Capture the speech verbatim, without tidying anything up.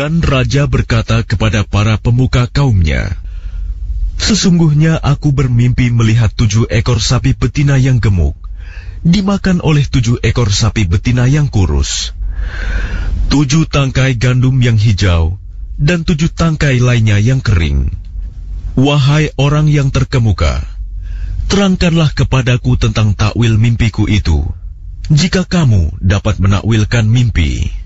Dan raja berkata kepada para pemuka kaumnya, "Sesungguhnya aku bermimpi melihat tujuh ekor sapi betina yang gemuk dimakan oleh tujuh ekor sapi betina yang kurus. Tujuh tangkai gandum yang hijau dan tujuh tangkai lainnya yang kering. Wahai orang yang terkemuka, terangkanlah kepadaku tentang takwil mimpiku itu, jika kamu dapat menakwilkan mimpi."